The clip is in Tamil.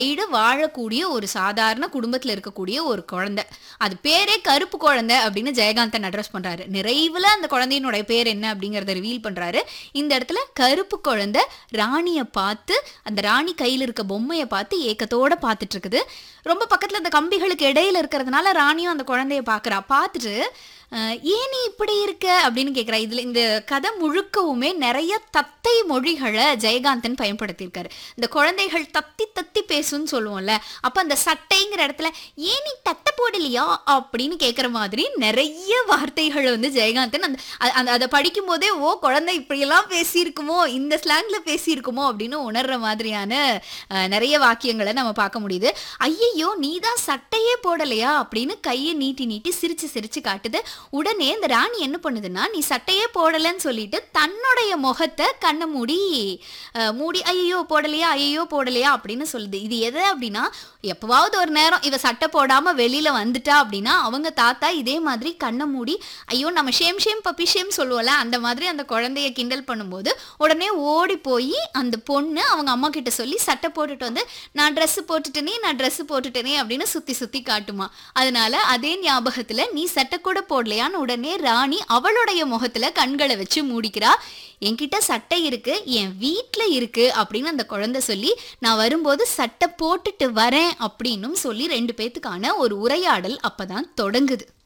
வாழக்கூடிய ஒரு சாதாரண குடும்பத்துல இருக்கக்கூடிய ஒரு குழந்தை. அது பேரே கருப்பு குழந்தை அப்படின்னு ஜெயகாந்தன் அட்ரஸ் பண்றாரு. நிறைவுல அந்த குழந்தையினுடைய பேர் என்ன அப்படிங்கறத ரிவீல் பண்றாரு. இந்த இடத்துல கருப்பு குழந்தை ராணிய பார்த்து, அந்த ராணி கையில இருக்க பொம்மைய பார்த்து ஏக்கத்தோட பார்த்துட்டு இருக்குது. ரொம்ப பக்கத்துல அந்த கம்பிகளுக்கு இடையில இருக்கிறதுனால ராணியும் அந்த குழந்தைய பார்க்கறா. பார்த்துட்டு ஏன் நீ இப்படி இருக்க அப்படின்னு கேட்குறா. இதில் இந்த கதை முழுக்கவுமே நிறைய தத்தை மொழிகளை ஜெயகாந்தன் பயன்படுத்தியிருக்காரு. இந்த குழந்தைகள் தத்தி தத்தி பேசுன்னு சொல்லுவோம்ல, அப்போ அந்த சட்டைங்கிற இடத்துல ஏன் நீ தட்டை போடலையா அப்படின்னு கேட்குற மாதிரி நிறைய வார்த்தைகளை வந்து ஜெயகாந்தன் அந்த அதை படிக்கும் போதே குழந்தை இப்படியெல்லாம் பேசியிருக்குமோ, இந்த ஸ்லாங்ல பேசியிருக்குமோ அப்படின்னு உணர்ற மாதிரியான நிறைய வாக்கியங்களை நம்ம பார்க்க முடியுது. ஐயையோ நீ தான் சட்டையே போடலையா அப்படின்னு கையை நீட்டி நீட்டி சிரிச்சு சிரிச்சு காட்டுது. உடனே இந்த ராணி என்ன பண்ணுதுன்னா, நீ சட்டையே போடலன்னு சொல்லிட்டு தன்னுடைய முகத்தை கண்ணை மூடி ஐயோ போடலையா அப்படின்னு சொல்லுது. இது எது அப்படின்னா, எப்பவாவது ஒரு நேரம் இவ சட்டை போடாம வெளியில வந்துட்டா அப்படின்னா அவங்க தாத்தா இதே மாதிரி கண்ணை மூடி ஐயோ நம்ம ஷேம் பப்பி ஷேம் சொல்லுவோம்ல, அந்த மாதிரி அந்த குழந்தைய கிண்டல் பண்ணும்போது உடனே ஓடி போய் அந்த பொண்ணு அவங்க அம்மா கிட்ட சொல்லி சட்டை போட்டுட்டு வந்து நான் ட்ரெஸ் போட்டுட்டேனே அப்படின்னு சுத்தி சுத்தி காட்டுமா. அதனால அதே ஞாபகத்துல நீ சட்டை கூட போடலையான்னு உடனே ராணி அவளுடைய முகத்துல கண்களை வச்சு மூடிக்கிறா. என்கிட்ட சட்டை இருக்கு, என் வீட்டுல இருக்கு அப்படின்னு அந்த குழந்தை சொல்லி நான் வரும்போது சட்டை போட்டுட்டு வரேன் அப்படின்னும் சொல்லி 2 பேத்துக்கான ஒரு உரையாடல் அப்பதான் தொடங்குது.